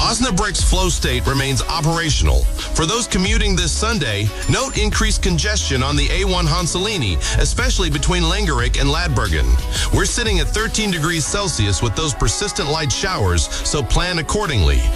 Osnabrick's flow state remains operational. For those commuting this Sunday, note increased congestion on the A1 Honsolini, especially between Langerick and Ladbergen. We're sitting at 13 degrees Celsius with those persistent light showers, so plan accordingly.